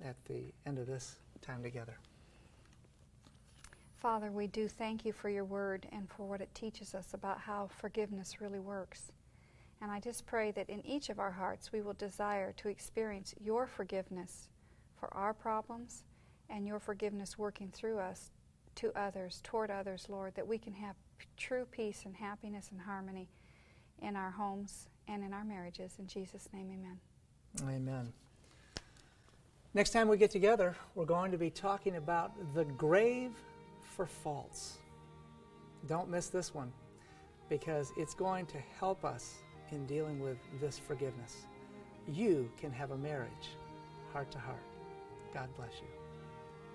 at the end of this time together. Father, we do thank you for your word and for what it teaches us about how forgiveness really works. And I just pray that in each of our hearts we will desire to experience your forgiveness for our problems and your forgiveness working through us to others, toward others, Lord, that we can have true peace and happiness and harmony in our homes and in our marriages. In Jesus' name, amen. Amen. Next time we get together, we're going to be talking about the grave for faults. Don't miss this one, because it's going to help us in dealing with this forgiveness. You can have a marriage heart to heart. God bless you.